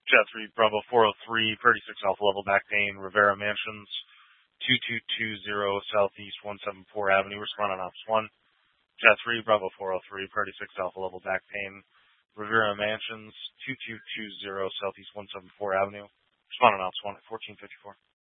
Jet 3 Bravo 403, 36 Alpha level back pain, Rivera Mansions, 2220 Southeast 174 Avenue, respond on Ops 1. Jet 3 Bravo 403, 36 Alpha level back pain, Rivera Mansions, 2220 Southeast 174 Avenue, respond on Ops 1 at 1454.